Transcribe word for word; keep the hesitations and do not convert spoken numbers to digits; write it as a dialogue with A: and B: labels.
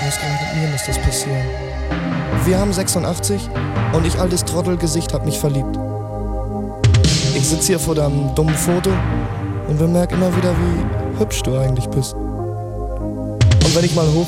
A: Ausgerechnet mir muss das passieren. Wir haben sechsundachtzig und ich, altes Trottelgesicht, hab mich verliebt. Ich sitz hier vor deinem dummen Foto und bemerk immer wieder, wie hübsch du eigentlich bist. Und wenn ich mal hoch